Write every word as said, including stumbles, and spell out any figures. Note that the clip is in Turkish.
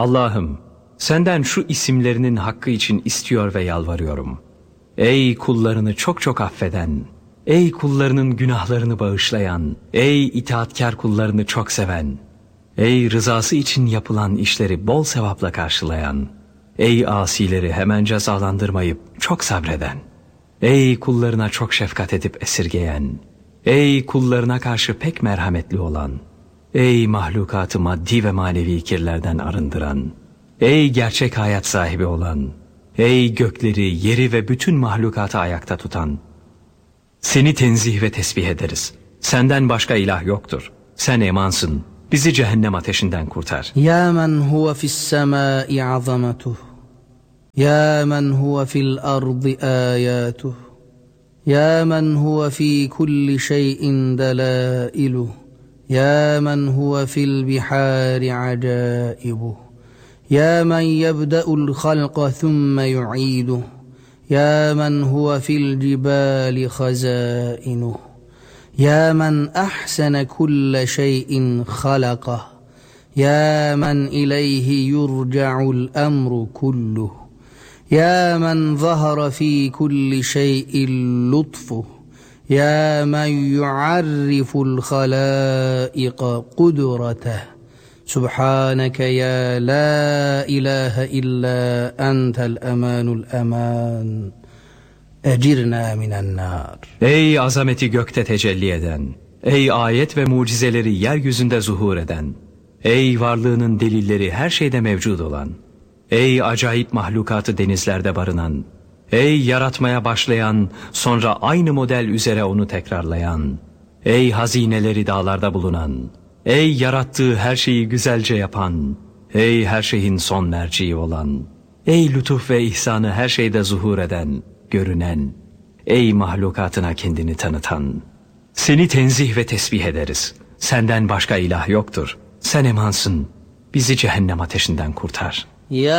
Allah'ım, senden şu isimlerinin hakkı için istiyor ve yalvarıyorum. Ey kullarını çok çok affeden, ey kullarının günahlarını bağışlayan, ey itaatkar kullarını çok seven, ey rızası için yapılan işleri bol sevapla karşılayan, ey asileri hemen cezalandırmayıp çok sabreden, ey kullarına çok şefkat edip esirgeyen, ey kullarına karşı pek merhametli olan, ey mahlukatı maddi ve manevi kirlerden arındıran, ey gerçek hayat sahibi olan, ey gökleri, yeri ve bütün mahlukatı ayakta tutan, seni tenzih ve tesbih ederiz. Senden başka ilah yoktur. Sen emansın. Bizi cehennem ateşinden kurtar. Ya men huve fis semai azametuh. Ya men huve fil ardı ayatuh. Ya men huve fi kulli şeyin delailuh. Ya men huve fil bihari acaibuh. Ya men yebda'ul halqa thumme yu'iduh. Ya men huve fil cibali khazainuh. Ya men ahsene kulle şeyin halakah. Ya men ileyhi yurca'ul emru kulluh. Ya men zahara fi kulli şeyin lutfuh. Ya men yu'arriful halaiqa kudreteh. Subhaneke ya la ilahe illa entel emanul eman. Ecirna minen nar. Ey azameti gökte tecelli eden, ey ayet ve mucizeleri yeryüzünde zuhur eden, ey varlığının delilleri her şeyde mevcut olan, ey acayip mahlukatı denizlerde barınan, ey yaratmaya başlayan, sonra aynı model üzere onu tekrarlayan, ey hazineleri dağlarda bulunan, ey yarattığı her şeyi güzelce yapan, ey her şeyin son merciği olan, ey lütuf ve ihsanı her şeyde zuhur eden, görünen, ey mahlukatına kendini tanıtan, seni tenzih ve tesbih ederiz. Senden başka ilah yoktur. Sen emansın. Bizi cehennem ateşinden kurtar. Ya